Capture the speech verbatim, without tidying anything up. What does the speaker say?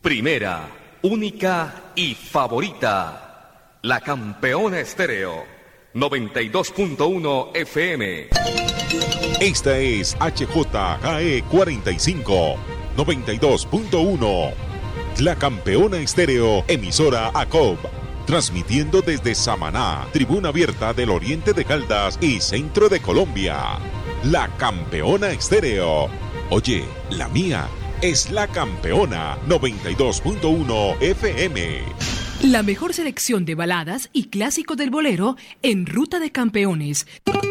Primera, única y favorita. La Campeona Estéreo. noventa y dos punto uno F M. Esta es H J K E cuarenta y cinco, noventa y dos punto uno. La Campeona Estéreo, emisora A C O B. Transmitiendo desde Samaná, tribuna abierta del oriente de Caldas y centro de Colombia. La Campeona Estéreo. Oye, la mía es La Campeona, noventa y dos punto uno F M. La mejor selección de baladas y clásicos del bolero en Ruta de Campeones.